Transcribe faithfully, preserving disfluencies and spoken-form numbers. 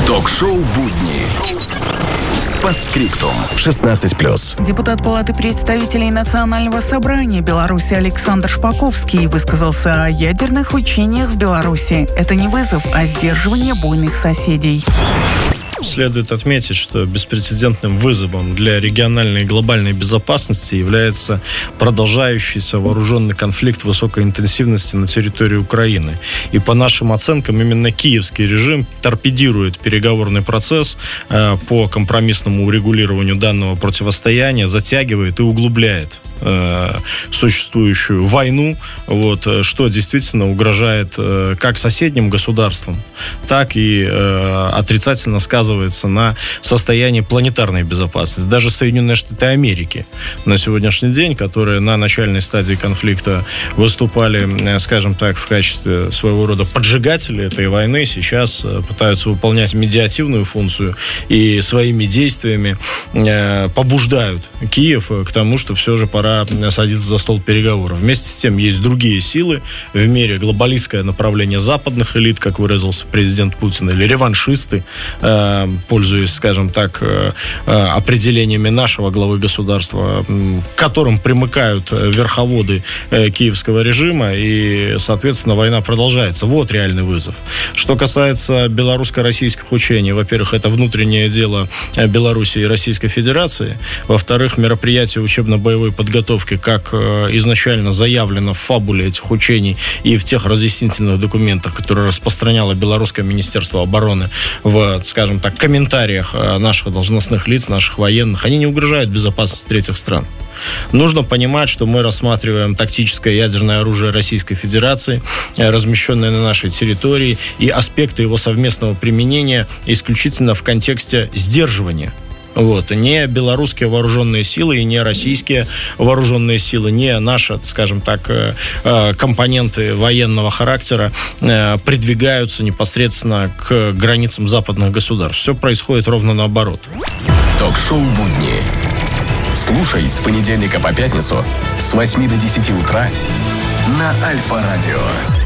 Ток-шоу «Будни». По скриптум. шестнадцать плюс. Депутат Палаты представителей Национального собрания Беларуси Александр Шпаковский высказался о ядерных учениях в Беларуси. Это не вызов, а сдерживание буйных соседей. Следует отметить, что беспрецедентным вызовом для региональной и глобальной безопасности является продолжающийся вооруженный конфликт высокой интенсивности на территории Украины. И по нашим оценкам, именно киевский режим торпедирует переговорный процесс э, по компромиссному урегулированию данного противостояния, затягивает и углубляет э, существующую войну, вот, что действительно угрожает э, как соседним государствам, так и э, отрицательно сказывается на состоянии планетарной безопасности. Даже Соединенные Штаты Америки на сегодняшний день, которые на начальной стадии конфликта выступали, скажем так, в качестве своего рода поджигателей этой войны, сейчас пытаются выполнять медиативную функцию и своими действиями побуждают Киев к тому, что все же пора садиться за стол переговоров. Вместе с тем есть другие силы в мире, глобалистское направление западных элит, как выразился президент Путин, или реваншисты, пользуясь, скажем так, определениями нашего главы государства, к которым примыкают верховоды киевского режима, и, соответственно, война продолжается. Вот реальный вызов. Что касается белорусско-российских учений, во-первых, это внутреннее дело Беларуси и Российской Федерации. Во-вторых, мероприятия учебно-боевой подготовки, как изначально заявлено в фабуле этих учений и в тех разъяснительных документах, которые распространяло Белорусское министерство обороны в, скажем так, комментариях наших должностных лиц, наших военных, они не угрожают безопасности третьих стран. Нужно понимать, что мы рассматриваем тактическое ядерное оружие Российской Федерации, размещенное на нашей территории, и аспекты его совместного применения исключительно в контексте сдерживания. Вот. Не белорусские вооруженные силы и не российские вооруженные силы, не наши, скажем так, компоненты военного характера придвигаются непосредственно к границам западных государств. Все происходит ровно наоборот. Ток-шоу «Будни». Слушай с понедельника по пятницу с восьми до десяти утра на Альфа-радио.